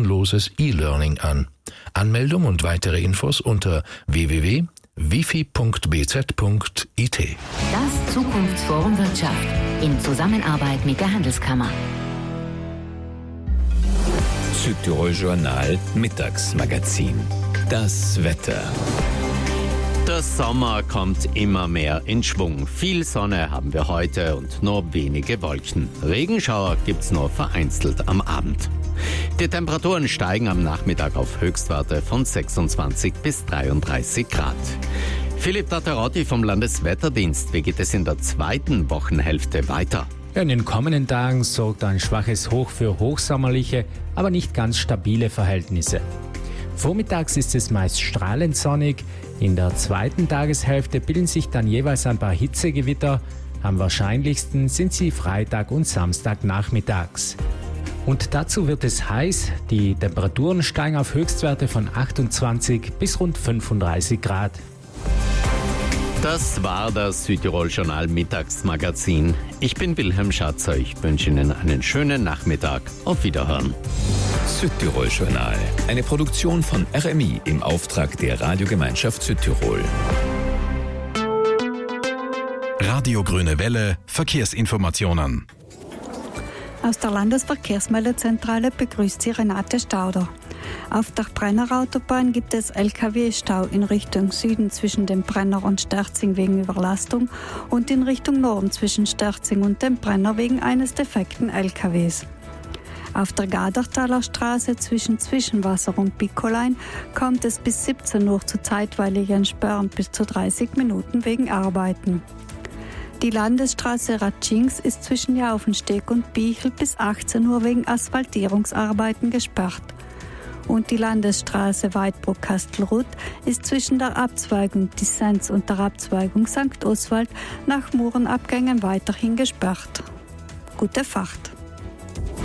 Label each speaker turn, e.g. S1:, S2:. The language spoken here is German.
S1: kostenloses E-Learning an. Anmeldung und weitere Infos unter www.wifi.bz.it.
S2: Das Zukunftsforum Wirtschaft in Zusammenarbeit mit der Handelskammer.
S3: Südtirol Journal Mittagsmagazin. Das Wetter.
S4: Der Sommer kommt immer mehr in Schwung. Viel Sonne haben wir heute und nur wenige Wolken. Regenschauer gibt's nur vereinzelt am Abend. Die Temperaturen steigen am Nachmittag auf Höchstwerte von 26 bis 33 Grad. Philipp Tatterotti vom Landeswetterdienst. Wie geht es in der zweiten Wochenhälfte weiter?
S5: In den kommenden Tagen sorgt ein schwaches Hoch für hochsommerliche, aber nicht ganz stabile Verhältnisse. Vormittags ist es meist strahlend sonnig. In der zweiten Tageshälfte bilden sich dann jeweils ein paar Hitzegewitter. Am wahrscheinlichsten sind sie Freitag und Samstag nachmittags. Und dazu wird es heiß. Die Temperaturen steigen auf Höchstwerte von 28 bis rund 35 Grad.
S4: Das war das Südtirol Journal Mittagsmagazin. Ich bin Wilhelm Schatzer. Ich wünsche Ihnen einen schönen Nachmittag. Auf Wiederhören.
S3: Südtirol Journal, eine Produktion von RMI im Auftrag der Radiogemeinschaft Südtirol.
S6: Radio Grüne Welle, Verkehrsinformationen.
S7: Aus der Landesverkehrsmeldezentrale begrüßt Sie Renate Stauder. Auf der Brennerautobahn gibt es LKW-Stau in Richtung Süden zwischen dem Brenner und Sterzing wegen Überlastung und in Richtung Norden zwischen Sterzing und dem Brenner wegen eines defekten LKWs. Auf der Gadertaler Straße zwischen Zwischenwasser und Bikolein kommt es bis 17 Uhr zu zeitweiligen Sperren bis zu 30 Minuten wegen Arbeiten. Die Landesstraße Ratschings ist zwischen Jaufensteg und Bichl bis 18 Uhr wegen Asphaltierungsarbeiten gesperrt. Und die Landesstraße Weidbruck-Kastelruth ist zwischen der Abzweigung Dissens und der Abzweigung St. Oswald nach Murenabgängen weiterhin gesperrt. Gute Fahrt!